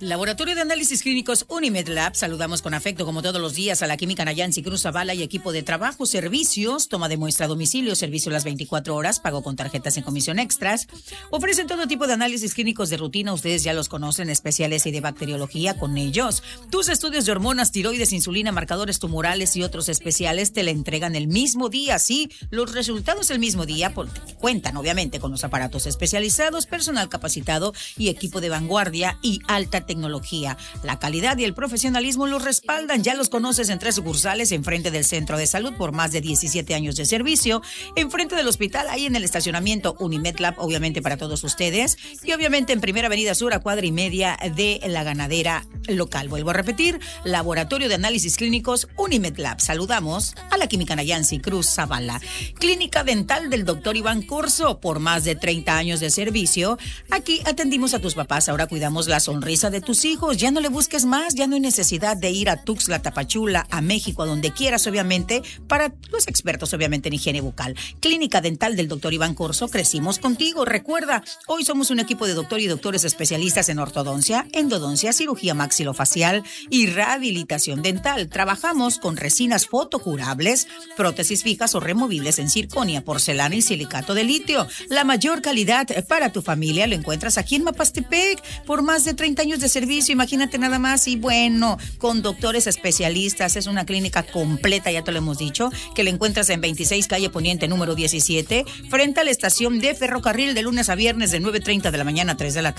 Laboratorio de Análisis Clínicos Unimed Lab. Saludamos con afecto, como todos los días, a la química Nayansi Cruz Zavala y equipo de trabajo, servicios, toma de muestra a domicilio, servicio las 24 horas, pago con tarjetas en comisión extras. Ofrecen todo tipo de análisis clínicos de rutina, ustedes ya los conocen, especiales y de bacteriología con ellos. Tus estudios de hormonas, tiroides, insulina, marcadores tumorales y otros especiales te la entregan el mismo día, sí, los resultados el mismo día, porque cuentan obviamente con los aparatos especializados, personal capacitado y equipo de vanguardia y alta tecnología. La calidad y el profesionalismo los respaldan. Ya los conoces en 3 sucursales, enfrente del Centro de Salud por más de 17 años de servicio, enfrente del hospital, ahí en el estacionamiento Unimed Lab, obviamente para todos ustedes, y obviamente en Primera Avenida Sur a cuadra y media de la ganadera local. Vuelvo a repetir, Laboratorio de Análisis Clínicos Unimed Lab. Saludamos a la química Nayansi Cruz Zavala. Clínica Dental del Dr. Iván Corso, por más de 30 años de servicio. Aquí atendimos a tus papás, ahora cuidamos la sonrisa de tus hijos. Ya no le busques más, ya no hay necesidad de ir a Tuxtla, Tapachula, a México, a donde quieras, obviamente, para los expertos, obviamente, en higiene bucal. Clínica Dental del Dr. Iván Corso, crecimos contigo. Recuerda, hoy somos un equipo de doctor y doctores especialistas en ortodoncia, endodoncia, cirugía maxilofacial y rehabilitación dental. Trabajamos con resinas fotocurables, prótesis fijas o removibles en circonia, porcelana y silicato de litio. La mayor calidad para tu familia lo encuentras aquí en Mapastepec, por más de 30 años de servicio, imagínate nada más. Y bueno, con doctores especialistas, es una clínica completa, ya te lo hemos dicho, que la encuentras en 26 calle Poniente número 17, frente a la estación de ferrocarril, de lunes a viernes de 9:30 de la mañana a 3 de la tarde.